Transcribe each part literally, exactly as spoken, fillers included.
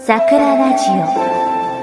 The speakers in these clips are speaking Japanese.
桜ラジオ。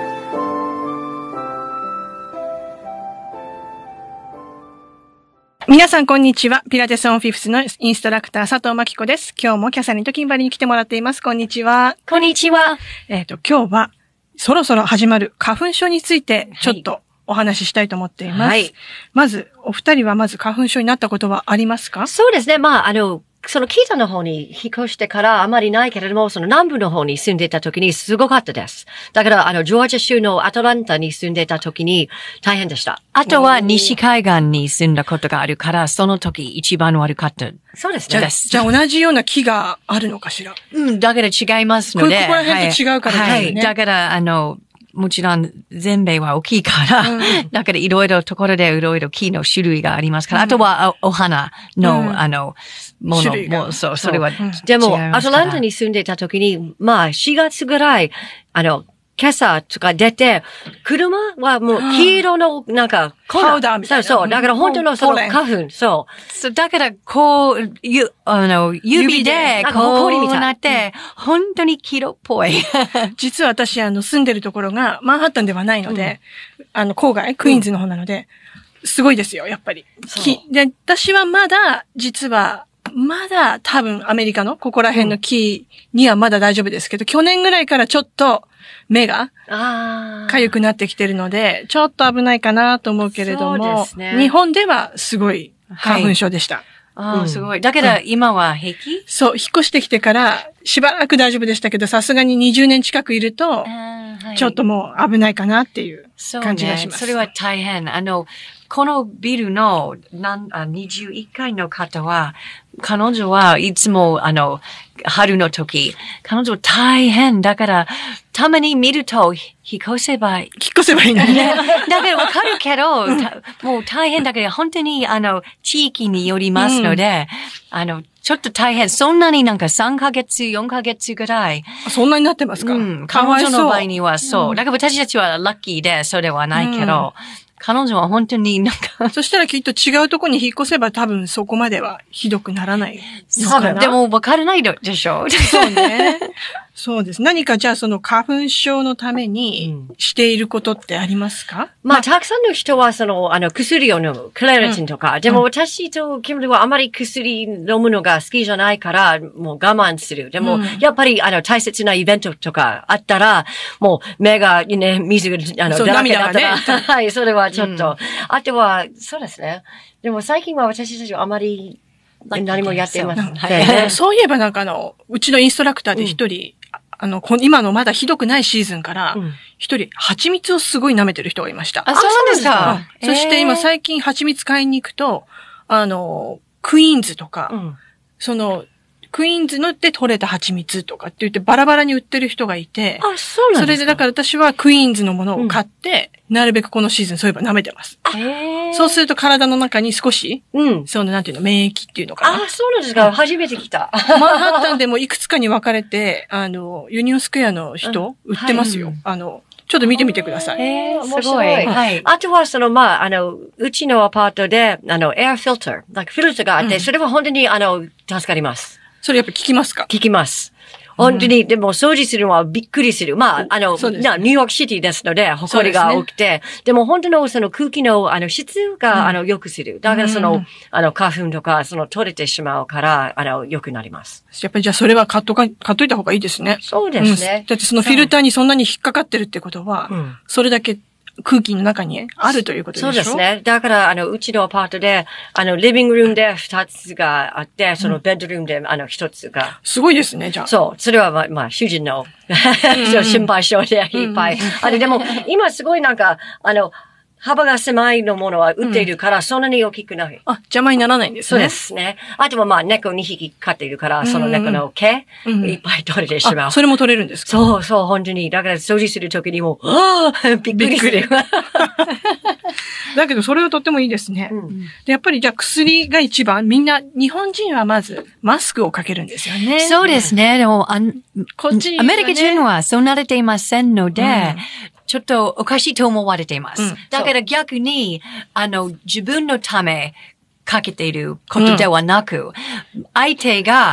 皆さんこんにちは。ピラティスオンフィフスのインストラクター佐藤真希子です。今日もキャサリンとキンバリーに来てもらっています。こんにちは。 こんにちは。 えっと、今日はそろそろ始まる花粉症についてちょっとお話ししたいと思っています。はい。まず、お二人はまず花粉症になったことはありますか？ そうですね。まあ、あの、その北の方に引っ越してからあまりないけれども、その南部の方に住んでいた時にすごかったです。だから、あの、ジョージア州のアトランタに住んでいた時に大変でした。 あとは西海岸に住んだことがあるから、その時一番悪かった。 そうですね。 じゃあ、じゃあ同じような木があるのかしら？ うん、だから違いますので。 これ、ここら辺と違うからですね。 はい。はい。だから、あの、もちろん全米は大きいから、うん、だからいろいろところでいろいろ木の種類がありますから、うん、あとはお花の、うん、あの、ものも、そう、それは、うん。 でも、アトランタに住んでいた時に、まあ、しがつぐらい、あの、今朝とか出て、車はもう黄色の、なんか、 パウダーみたいな。 そうそう。だから本当のその花粉、そう。 そう、だからこう、ゆ、あの、指で、こうなって、本当に黄色っぽい。 実は私、あの、住んでるところが、マンハッタンではないので、うん、あの、郊外、クイーンズの方なので、うん、すごいですよ、やっぱり。木。で、私はまだ、実は、まだ多分アメリカのここら辺の木にはまだ大丈夫ですけど、うん、去年ぐらいからちょっと目が痒くなってきてるので、ちょっと危ないかなと思うけれども、ね、日本ではすごい花粉症でした。はい、 ああ、うん、すごい。だけど今は平気？ そう、引っ越してきてからしばらく大丈夫でしたけど、さすがににじゅうねん近くいると、ちょっともう危ないかなっていう感じがします。 そうね。それは大変。あの、このビルのなんあにじゅういっかいの方は、彼女はいつもあの、春の時、彼女大変だから、たまに見ると、引っ越せば、 引っ越せばいいのね。 だからわかるけど、もう大変だけど、本当にあの、地域によりますので、うん、あの、ちょっと大変。そんなになんかさんかげつ、よんかげつぐらい。 そんなになってますか？ うん。彼女の場合にはそう。うん、だから私たちはラッキーで、それはないけど、うん彼女は本当になんか。 そしたらきっと違うところに引っ越せば多分そこまではひどくならないのかな。 でも分からないでしょ。 そうね。そうです。何かじゃあその花粉症のためにしていることってありますか？うん、 まあ、まあ、たくさんの人はその、あの、薬を飲む。クレラチンとか。うん、でも私とキムリはあまり薬飲むのが好きじゃないから、もう我慢する。でも、うん、やっぱりあの、大切なイベントとかあったら、もう目がね、水が、あの、だらけだったら、ね、はい、それはちょっと。うん、あとは、そうですね。でも最近は私たちはあまり何もやっていません。 はい、そういえばなんかあの、うちのインストラクターで一人、うんあの、今のまだひどくないシーズンから、一人、蜂蜜をすごい舐めてる人がいました。 あ、そうなんですか。 そして今最近蜂蜜買いに行くと、あの、クイーンズとか、うん、その、クイーンズので取れた蜂蜜とかって言ってバラバラに売ってる人がいて、 あ、そうなんですか。 それでだから私はクイーンズのものを買って、うん、なるべくこのシーズンそういえば舐めてます。 へー。 そうすると体の中に少し、うん。そのなんていうの、免疫っていうのかな。 あ、そうなんですか。初めて来た。 マンハッタンでもいくつかに分かれて、あの、ユニオンスクエアの人、うん、売ってますよ。はい、あの、ちょっと見てみてください。 へー、面白い。はい。あとは、その、まあ、あの、うちのアパートで、あの、エアフィルター、なんかフィルターがあって、うん、それは本当に、あの、助かります。 それやっぱ聞きますか？ 聞きます。本当に、うん、でも掃除するのはびっくりする。まあ、あの、ね、ニューヨークシティですので、埃が多くて、でね、でも本当のその空気の、あの、質が、うん、あの、良くする。だからその、うん、あの、花粉とか、その、取れてしまうから、あの、良くなります。 やっぱりじゃあそれは買っとか、買っといた方がいいですね。 そうですね。 うん、だってそのフィルターにそんなに引っかかってるってことは、うん、それだけ、空気の中にあるということでしょ？ そうですね。だから、あの、うちのアパートで、あの、リビングルームで二つがあって、そのベッドルームで、あの、一つが。 すごいですね、じゃあ。 そう。それは、まあ、まあ、主人の、心配性でいっぱい。あれ、でも、今すごいなんか、あの、幅が狭いのものは売っているから、そんなに大きくない。 あ、邪魔にならないんですね。 そうですね。あとはまあ、猫にひき飼っているから、その猫の毛、いっぱい取れてしまう。 それも取れるんですか？ そうそう、本当に。だから掃除するときにも、ああ、びっくりする。 だけど、それはとってもいいですね。で、やっぱりじゃあ薬が一番、みんな、日本人はまず、マスクをかけるんですよね。 そうですね。でも、あこっち、アメリカ人はそう慣れていませんので、ちょっとおかしいと思われています。うん、だから逆に、あの、自分のためかけていることではなく、うん、相手が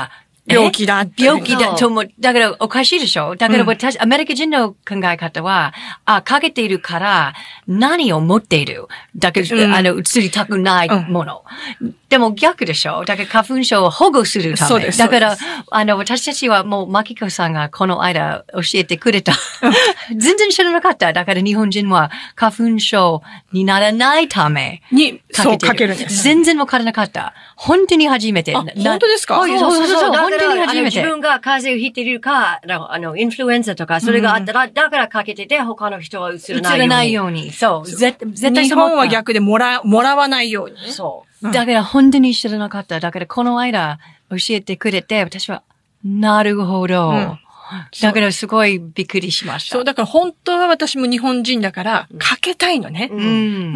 病気だっていう。 病気だと思う。だからおかしいでしょ？だから私、うん、アメリカ人の考え方は、あ、かけているから何を持っている。だけど、うん、あの、移りたくないもの。うん、でも逆でしょ？だから花粉症を保護するため。 そうです。 だから、あの、私たちはもう、マキコさんがこの間教えてくれた。全然知らなかった。だから日本人は花粉症にならないために、そうかけるんです。 全然わからなかった。本当に初めて。 あ、本当ですか？ そうそうそう。本当に初めて。自分が風邪をひいているか、あの、インフルエンザとか、それがあったら、うん、だからかけてて、他の人は移らないように。 移らないように。そう。絶対日本は逆でもら、もらわないように、ね。 そう。うん、だから本当に知らなかった。だからこの間教えてくれて、私は、なるほど。うんだからすごいびっくりしました。 そう、だから本当は私も日本人だから、かけたいのね。うん、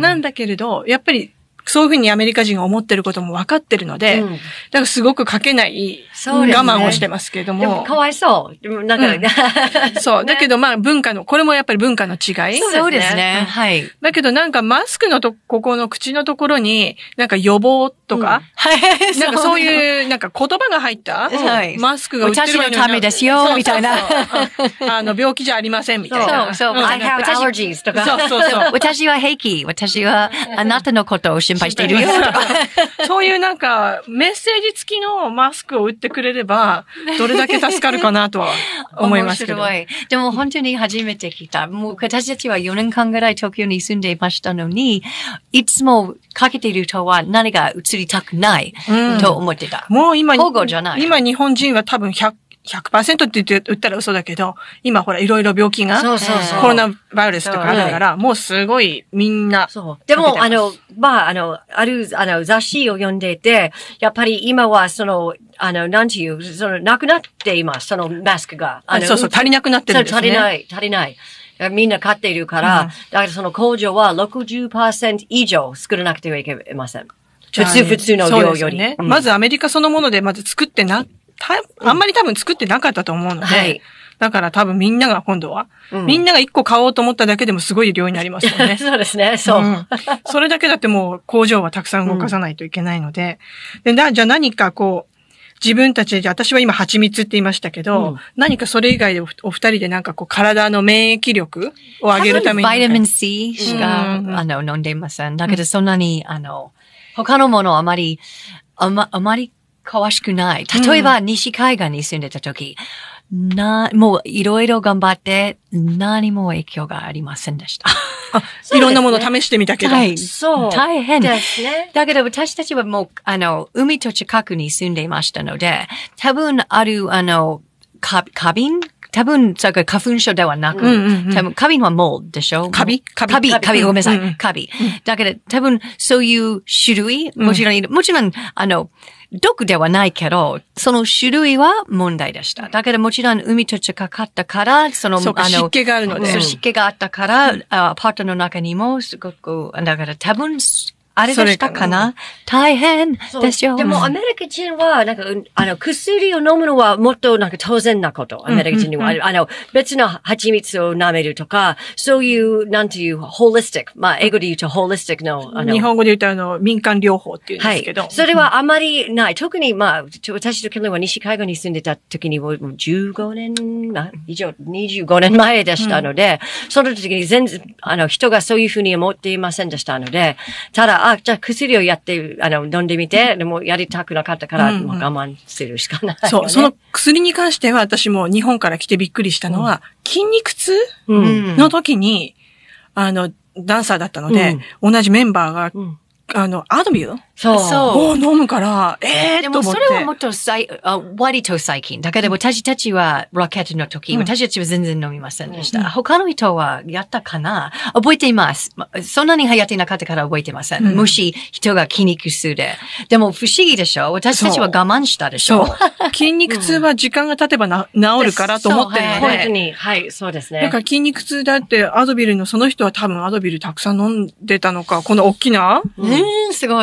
なんだけれど、やっぱり、そういうふうにアメリカ人が思ってることも分かってるので、うん、だからすごくかけない、我慢をしてますけれども。 でもかわいそう。でもなんか、 うん、そう。だけどまあ文化の、これもやっぱり文化の違い。 そうですね。はい。 だけどなんかマスクのと、ここの口のところに、なんか予防とか、うん、なんかそういう、なんか言葉が入った、はい、マスクが売ってる私のためですよ、みたいな。 あの、病気じゃありません、みたいな。 そうそう。I have allergies とか。 そうそうそう。 私は平気。私はあなたのことを心配しているよ。 そういうなんか、メッセージ付きのマスクを売ってくれれば、どれだけ助かるかなとは思いますけど。 面白い。でも本当に初めて聞いた。もう私たちはよねんかんぐらい東京に住んでいましたのに、いつもかけている人は何が移りたくないと思ってた。 うん、もう今、 保護じゃない。 今日本人は多分ひゃく、ひゃくパーセント って言って、言ったら嘘だけど、今ほらいろいろ病気が、 そうそうそうコロナバイルスとかあるから、もうすごいみんな。 そう。でも、あの、まあ、あの、ある、あの、雑誌を読んでいて、やっぱり今はその、あの、なんていう、その、なくなっています、そのマスクが。 あのそうそう、足りなくなってるんですね。 足りない、足りない。みんな買っているから、うん、だからその工場は ろくじゅっパーセント 以上作らなくてはいけません。普通、普通の量より。 ねうん、まずアメリカそのものでまず作ってな、あんまり多分作ってなかったと思うので、はい、だから多分みんなが今度は、うん、みんなが一個買おうと思っただけでもすごい量になりますよね。 そうですね、そう、うん。 それだけだってもう工場はたくさん動かさないといけないので、うん、でじゃあ何かこう、自分たちで、私は今蜂蜜って言いましたけど、うん、何かそれ以外で お, お二人でなんかこう体の免疫力を上げるために。 バイタミン C しか、うん、あの、飲んでいません。だけどそんなに、あの、他のものあまり、あま、あまり詳しくない。例えば、西海岸に住んでた時、な、もういろいろ頑張って、何も影響がありませんでした。 あ、いろんなもの試してみたけど。 はい。 そう。 大変ですね。 だけど私たちはもう、あの、海と近くに住んでいましたので、多分ある、あの、か、花瓶多分、それから花粉症ではなく、うんうんうん、多分、花瓶はモールでしょ？ カビカビカビ、カビ、ごめんなさい。うんうん、カビ。だけど、多分、そういう種類、もちろん、うん、もちろん、あの、毒ではないけど、その種類は問題でした。だけどもちろん海と近かったから、その、 そうか、 あの、 湿気があるので。 そう、湿気があったから、うん、アパートの中にもすごく、だから多分、あれでしたかな大変ですよ。 でもアメリカ人は、なんか、あの、薬を飲むのはもっとなんか当然なこと。アメリカ人には。うんうんうん、あの、別の蜂蜜を舐めるとか、そういう、なんていう、ホリスティック。まあ、英語で言うとホリスティックの、あの。 日本語で言うとあの、民間療法っていうんですけど。 はい。それはあまりない。特に、まあ、私とケンは西海岸に住んでた時にもうじゅうごねん以上、にじゅうごねんまえでしたので、うん、その時に全然、あの、人がそういうふうに思っていませんでしたので、ただ、あ、じゃあ薬をやって、あの、飲んでみて、でもやりたくなかったから、うんうん、もう我慢するしかない、ね。 そう、その薬に関しては私も日本から来てびっくりしたのは、うん、筋肉痛の時に、あの、ダンサーだったので、うん、同じメンバーが、うん、あの、アドビューそう。 を飲むから、ええー、と思って。 でもそれはもっとさい、割と最近。だけど私たちはロケットの時、うん、私たちは全然飲みませんでした。うん、他の人はやったかな覚えています。そんなに流行ってなかったから覚えてません。うん、もし人が筋肉痛で。でも不思議でしょ私たちは我慢したでしょそう。筋肉痛は時間が経てばな治るからと思ってるので。 本当に。はい、そうですね。 だから筋肉痛だってアドビルのその人は多分アドビルたくさん飲んでたのか、この大きな。 うん、すごい。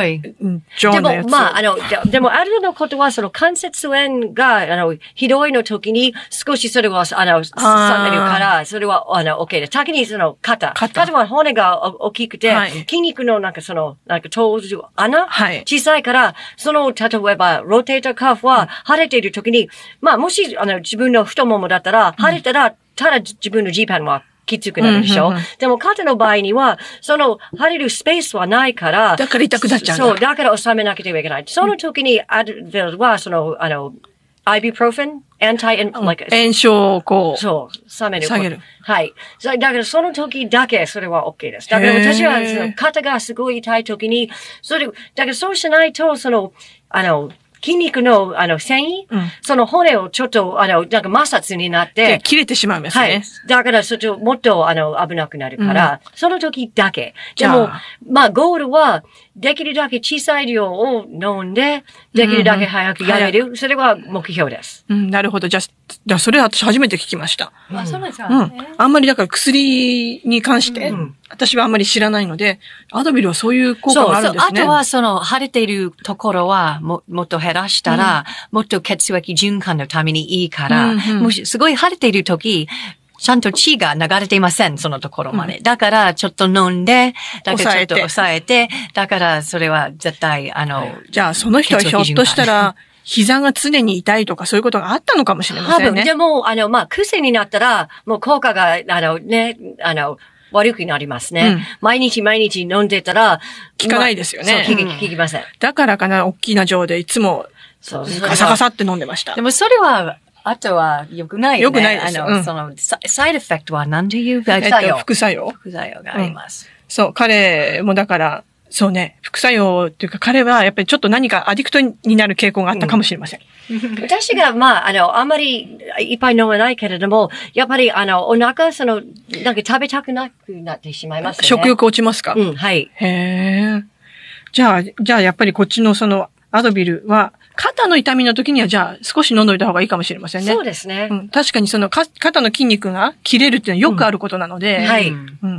ジョンのやつ。 でも、まあ、あの、ででも、あるのことは、その関節炎が、あの、ひどいの時に、少しそれは、あの、冷めるから、それは、あの、OK で。先にその、肩。 肩。 肩は骨が大きくて、はい、筋肉のなんかその、なんか、長寿穴、はい、小さいから、その、例えば、ローテーターカーフは、腫れている時に、まあ、もし、あの、自分の太ももだったら、腫れたら、ただ自分の G パンは、きつくなるでしょ、うんうんうん、でも肩の場合には、その、腫れるスペースはないから。 だから痛くなっちゃう。 そう、だから収めなければいけない。その時に、アドベルは、その、あの、アイビュプロフェン、アンタイ、like、 炎症をこう。 そう、冷める。 下げる。 はい。だからその時だけそれは OK です。だから私は、その、肩がすごい痛い時に、それ、だからそうしないと、その、あの、筋肉の、あの、繊維、うん、その骨をちょっと、あの、なんか摩擦になって。 切れてしまうんですね。はい。 だから、そっちもっと、あの、危なくなるから、うん、その時だけ。でも、まあ、ゴールは、できるだけ小さい量を飲んで、できるだけ早くやめる。うん、それは目標です。 うん、なるほど。じゃあ、じゃあそれ私初めて聞きました。 あ、そうなんですか、 うん。あんまりだから薬に関して、うん、私はあんまり知らないので、アドビルはそういう効果があるんですね。 そうそう。あとはその、腫れているところはも、もっと減らしたら、うん、もっと血液循環のためにいいから、うんうん、もしすごい腫れているとき、ちゃんと血が流れていません、そのところまで。うん、だから、ちょっと飲んで、だからちょっと抑えて、だから、それは絶対、あの、 じゃあ、その人はひょっとしたら、膝が常に痛いとかそういうことがあったのかもしれませんね。 多分、でも、あの、まあ、癖になったら、もう効果が、あの、ね、あの、悪くなりますね。うん、毎日毎日飲んでたら、 効かないですよね。 まあ、そう、効きません。 だからかな、大きな錠でいつも、そう、カサカサって飲んでました。 でもそれは、あとは良くないよね。 良くないです。 あの、うん、その、サイドエフェクトは何ていう副作用、えっと、副作用副作用があります。 うん、そう、彼もだから、そうね、副作用っていうか彼はやっぱりちょっと何かアディクトになる傾向があったかもしれません。 うん、私が、まあ、あの、あんまりいっぱい飲めないけれども、やっぱりあの、お腹、その、なんか食べたくなくなってしまいますよね。 食欲落ちますか？ うん、はい。 へえ。じゃあ、じゃあやっぱりこっちのその、アドビルは、肩の痛みの時には、じゃあ、少し飲んどいた方がいいかもしれませんね。 そうですね。 うん、確かにその、肩の筋肉が切れるっていうのはよくあることなので。 うん、はい。 うん。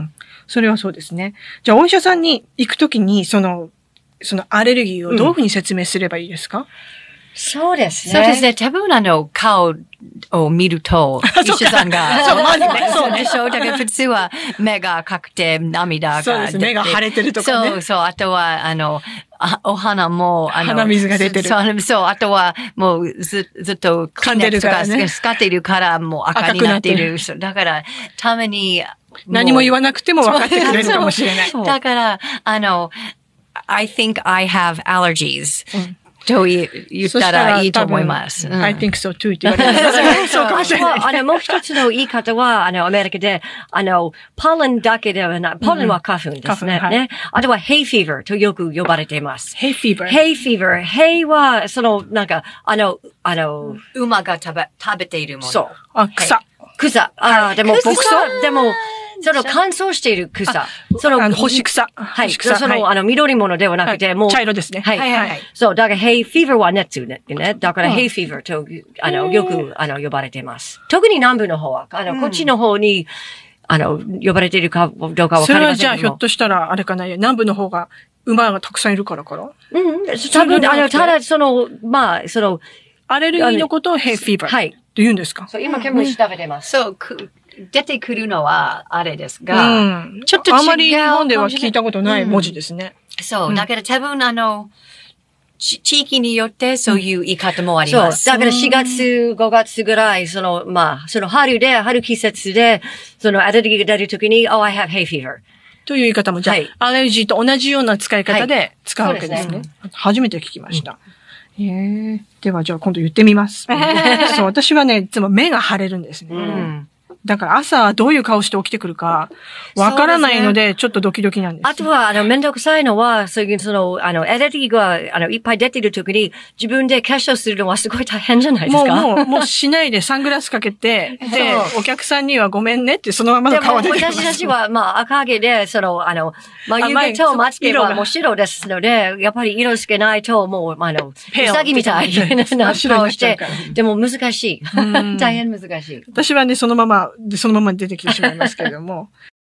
それはそうですね。じゃあ、お医者さんに行くときに、その、そのアレルギーをどういうふうに説明すればいいですか？うん、 そうですね。 そうですね。多分あの、顔を見ると、医者さんが。 そう、まずね。 そうでしょ。だから普通は目が赤くて涙が出て。 そうです。目が腫れてるとかね。 そうそう。あとは、あの、あお花も、あの、 鼻水が出てる。 そう、そう。あとは、もうず、ずっと、 噛んでるからね。 使っているから、もう赤になっている。だから、ために、 何も言わなくても分かってくれるかもしれない。 だから、あの、I think I have allergies. と言ったらいいと思います。 I think so too って言われる。そうかもしれない。 あの、もう一つの言い方は、あの、アメリカで、あの、ポレンだけではない、ポレンは花粉ですね。ね。あとは、hay fever とよく呼ばれています。 hay fever。hay fever。hay は、その、なんか、あの、あの、 馬が食べ、食べているもの。 そう。 あ、草。 草。ああ、でも、牧草でも、その乾燥している草。 その、干し草。 はい。その、あの、緑物ではなくて、もう。 茶色ですね。 はい。はい。そう、だから、hay fever は熱ね。だから、hay fever と、あの、よく、あの、呼ばれています。特に南部の方は、あの、こっちの方に、あの、呼ばれているかどうかわかりませんけど。 それはじゃあ、ひょっとしたら、あれかな、南部の方が、馬がたくさんいるからから。 うん。多分、あの、ただ、その、まあ、その、 アレルギーのことを hay fever。はい。って言うんですか？ そう、今、ケムリ調べてます。 そう、出てくるのはあれですが、 うん、ちょっと違う。あまり日本では聞いたことない文字ですね。 うん、そう。だから多分あの、地域によってそういう言い方もあります。 そう。だからしがつ、ごがつぐらい、その、まあ、その春で、春季節で、そのアレルギーが出るときに、oh, I have hay fever. という言い方も、じゃあ、はい、アレルギーと同じような使い方で使うわけですね。はい、そうですね。初めて聞きました。うん、へえ。では、じゃあ今度言ってみます。そう、私はね、いつも目が腫れるんですね。うんだから朝どういう顔して起きてくるかわからないので、ちょっとドキドキなんです。 あとは、あの、めんどくさいのは、そういう、その、あの、アレルギーが、あの、いっぱい出ている時に、自分で化粧するのはすごい大変じゃないですか。 もう、もう、もうしないでサングラスかけて、で、お客さんにはごめんねってそのままの顔で。 でも私たちは、まあ、赤毛で、その、あの、眉毛とまつ毛はもう白ですので、やっぱり色つけないと、もう、あの、うさぎみたいな顔して、でも難しい。大変難しい。 私はね、そのまま、そのまま出てきてしまいますけれども。